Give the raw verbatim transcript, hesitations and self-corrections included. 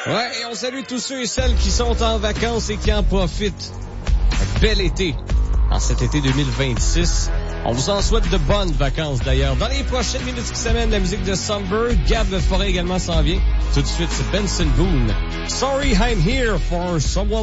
Ouais, et on salue tous ceux et celles qui sont en vacances et qui en profitent. Un bel été en cet été deux mille vingt-six. On vous en souhaite de bonnes vacances d'ailleurs. Dans les prochaines minutes qui s'amènent, la musique de Summer. Gab Forêt également s'en vient. Tout de suite, c'est Benson Boone. Sorry I'm here for someone